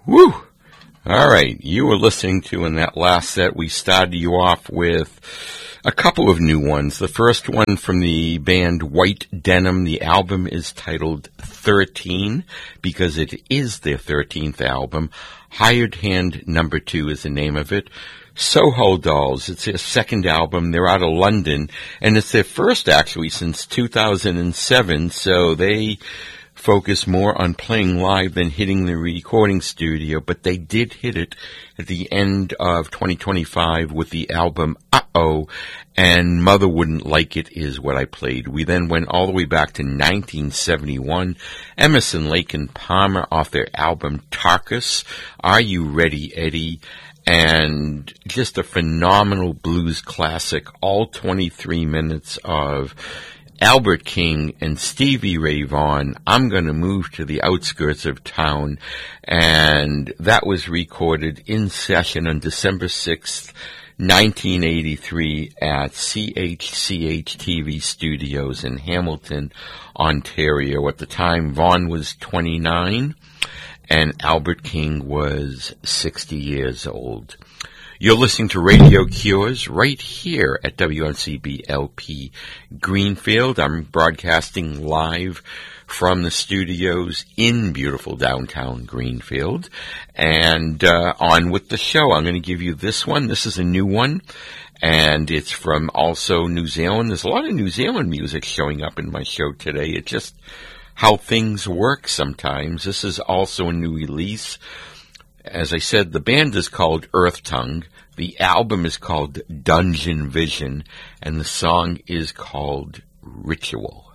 Woo! All right, you were listening to, in that last set, we started you off with a couple of new ones. The first one from the band White Denim. The album is titled 13 because it is their 13th album. Hired Hand Number 2 is the name of it. Soho Dolls, it's their second album. They're out of London, and it's their first actually since 2007, so they focus more on playing live than hitting the recording studio, but they did hit it at the end of 2025 with the album Uh-Oh, and Mother Wouldn't Like It is what I played. We then went all the way back to 1971, Emerson, Lake and Palmer off their album Tarkus, Are You Ready, Eddie? And just a phenomenal blues classic, all 23 minutes of Albert King and Stevie Ray Vaughan, I'm Gonna Move to the Outskirts of Town, and that was recorded in session on December 6th, 1983 at CHCH TV Studios in Hamilton, Ontario. At the time, Vaughan was 29 and Albert King was 60 years old. You're listening to Radio Cures right here at WNCB LP Greenfield. I'm broadcasting live from the studios in beautiful downtown Greenfield. And on with the show, I'm going to give you this one. This is a new one, and it's from also New Zealand. There's a lot of New Zealand music showing up in my show today. It's just how things work sometimes. This is also a new release. As I said, the band is called Earth Tongue, the album is called Dungeon Vision, and the song is called Ritual.